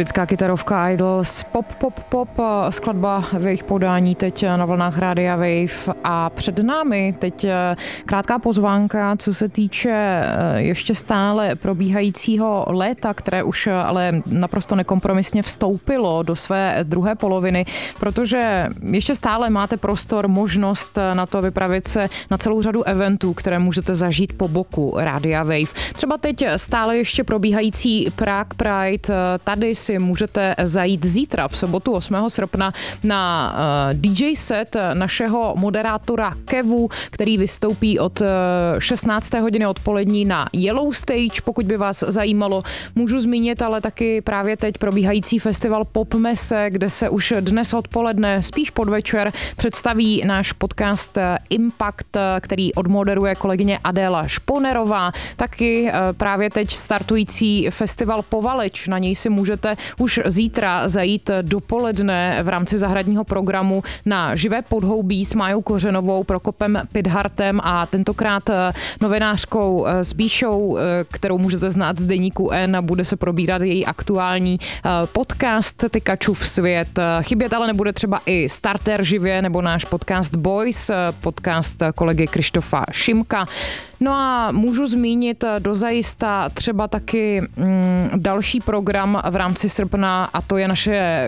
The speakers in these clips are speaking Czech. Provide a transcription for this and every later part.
Britská kytarovka Idols, pop, skladba v jejich podání teď na vlnách Rádia Wave a před námi teď krátká pozvánka, co se týče ještě stále probíhajícího léta, které už ale naprosto nekompromisně vstoupilo do své druhé poloviny, protože ještě stále máte prostor, možnost na to vypravit se na celou řadu eventů, které můžete zažít po boku Rádia Wave. Třeba teď stále ještě probíhající Prague Pride, tady si můžete zajít zítra v sobotu 8. srpna na DJ set našeho moderátora Kevu, který vystoupí od 16. hodiny odpolední na Yellow Stage, pokud by vás zajímalo. Můžu zmínit ale taky právě teď probíhající festival Popmese, kde se už dnes odpoledne, spíš podvečer, představí náš podcast Impact, který odmoderuje kolegyně Adéla Šponerová. Taky právě teď startující festival Povaleč, na něj si můžete už zítra zajít dopoledne v rámci zahradního programu na živé podhoubí s Májou Kořenovou, Prokopem Pidhartem a tentokrát novinářkou Zbíšou, kterou můžete znát z deníku N. Bude se probírat její aktuální podcast Tykačův svět. Chybět ale nebude třeba i Starter živě nebo náš podcast Boys, podcast kolegy Krištofa Šimka. No a můžu zmínit dozajista třeba taky další program v rámci srpna, a to je naše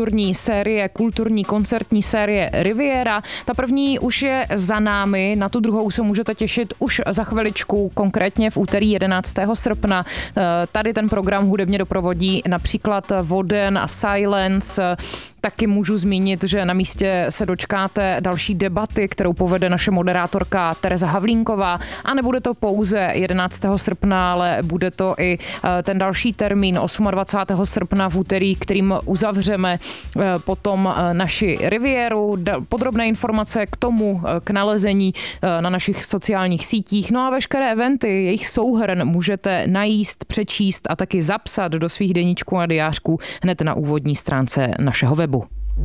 kulturní koncertní série Riviera. Ta první už je za námi, na tu druhou se můžete těšit už za chviličku, konkrétně v úterý 11. srpna. Tady ten program hudebně doprovodí například Voden a Silence. Taky můžu zmínit, že na místě se dočkáte další debaty, kterou povede naše moderátorka Tereza Havlínková. A nebude to pouze 11. srpna, ale bude to i ten další termín 28. srpna v úterý, kterým uzavřeme potom naši Rivieru. Podrobné informace k tomu, k nalezení na našich sociálních sítích. No a veškeré eventy, jejich souhrn můžete najíst, přečíst a taky zapsat do svých deníčků a diářků hned na úvodní stránce našeho webu.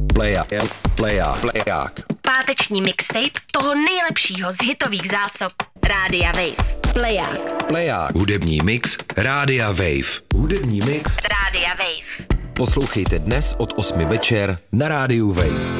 Pleják. Páteční mixtape toho nejlepšího z hitových zásob Rádia Wave. Pleják. Hudební mix Rádia Wave. Rádia Wave. Poslouchejte dnes od 8 večer na Rádiu Wave.